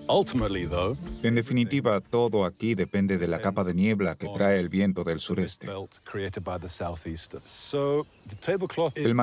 En definitiva, todo aquí depende de la capa de niebla que trae el viento del sureste. El